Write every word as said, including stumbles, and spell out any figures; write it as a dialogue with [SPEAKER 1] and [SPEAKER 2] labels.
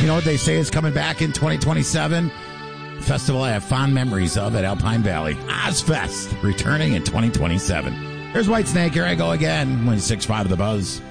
[SPEAKER 1] You know what they say is coming back in twenty twenty-seven? Festival I have fond memories of at Alpine Valley. Ozfest, returning in twenty twenty-seven. There's Whitesnake. Here I go again. one six five of the Buzz.